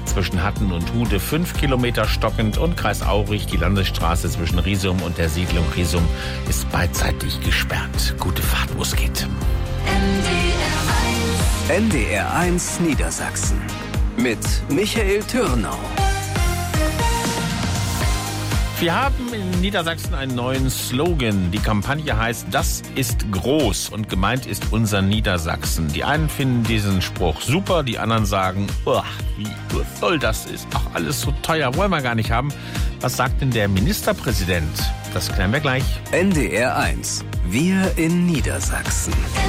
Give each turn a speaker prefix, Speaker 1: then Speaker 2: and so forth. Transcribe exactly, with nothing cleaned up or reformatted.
Speaker 1: zwischen Hatten und Hude fünf Kilometer stockend und Kreis Aurich, die Landesstraße zwischen Riesum und der Siedlung Riesum ist beidseitig gesperrt. Gute Fahrt, wo es geht.
Speaker 2: N D R eins Niedersachsen mit Michael Türnau.
Speaker 1: Wir haben in Niedersachsen einen neuen Slogan. Die Kampagne heißt "Das ist groß" und gemeint ist unser Niedersachsen. Die einen finden diesen Spruch super, die anderen sagen, oh, wie voll das ist. Ach, alles so teuer, wollen wir gar nicht haben. Was sagt denn der Ministerpräsident? Das klären wir gleich.
Speaker 2: N D R eins. Wir in Niedersachsen.